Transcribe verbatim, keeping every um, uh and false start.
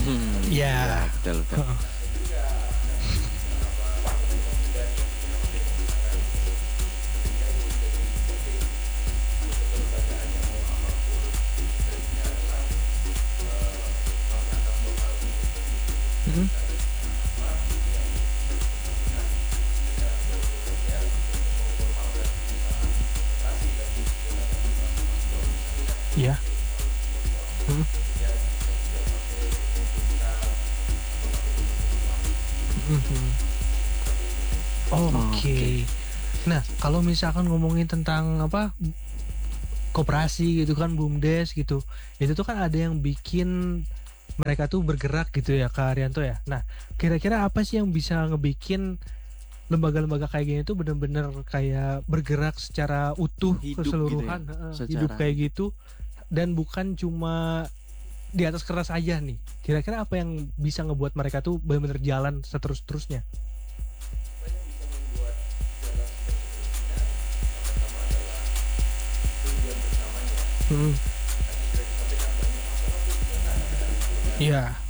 Ya, Ya, betul betul. heeh. Mhm. Iya. Mhm. Mhm mhm. Oke. Oke. Nah, kalau misalkan ngomongin tentang apa, koperasi gitu kan, BUMDes gitu, itu tuh kan ada yang bikin mereka tuh bergerak gitu ya, Kak Haryanto ya. Nah, kira-kira apa sih yang bisa ngebikin lembaga-lembaga kayak gini tuh bener-bener kayak bergerak secara utuh Hidup gitu ya, keseluruhan, heeh, hidup secara kayak hidup. gitu dan bukan cuma di atas kertas aja nih. Kira-kira apa yang bisa ngebuat mereka tuh bener-bener jalan seterus-terusnya? Mhm. Iya.